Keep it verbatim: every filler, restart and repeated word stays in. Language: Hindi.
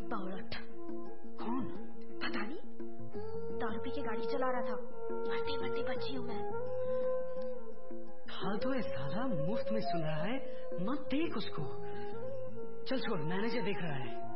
बावलट। कौन? पता नहीं, दारू पी के गाड़ी चला रहा था। मरते मरते बची हूँ मैं। फालतू है साला, मुफ्त में सुन रहा है, मत देख उसको। चल छोड़, मैनेजर देख रहा है।